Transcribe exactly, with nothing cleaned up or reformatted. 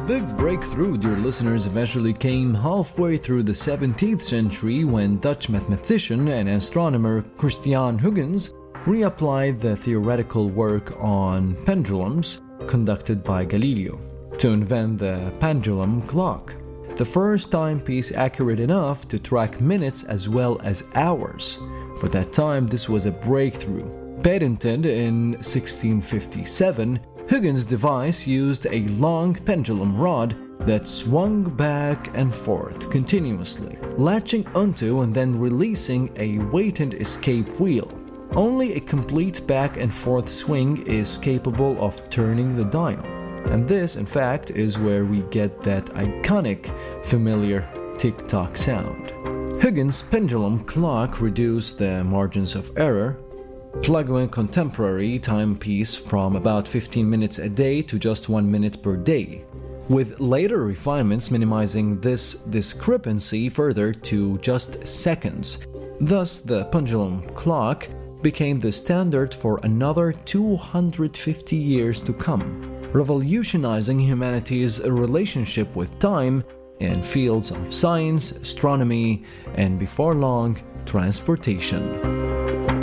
big breakthrough, dear listeners, eventually came halfway through the seventeenth century when Dutch mathematician and astronomer Christiaan Huygens reapplied the theoretical work on pendulums conducted by Galileo to invent the pendulum clock, the first timepiece accurate enough to track minutes as well as hours. For that time, this was a breakthrough. Patented in sixteen fifty-seven, Huygens' device used a long pendulum rod that swung back and forth continuously, latching onto and then releasing a weighted escape wheel. Only a complete back and forth swing is capable of turning the dial. And this, in fact, is where we get that iconic, familiar tick-tock sound. Huygens' pendulum clock reduced the margins of error, plugging contemporary timepiece from about fifteen minutes a day to just one minute per day, with later refinements minimizing this discrepancy further to just seconds. Thus, the pendulum clock became the standard for another two hundred fifty years to come, revolutionizing humanity's relationship with time in fields of science, astronomy, and before long, transportation.